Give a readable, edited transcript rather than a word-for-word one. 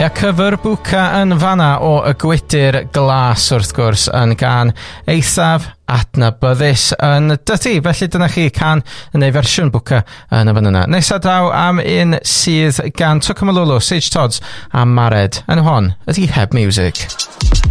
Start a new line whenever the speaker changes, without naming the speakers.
Ia, cyfr Bwca yn fanna o y Gwydyr Glas wrth gwrs yn gan eithaf adnabyddus yn dydi, felly dyna chi can neu fersiwn Bwca yn y fan yna. Nesa draw am un sydd gan Tucumululu, Sage Tods a Mared. Yn hon ydi Heb Music.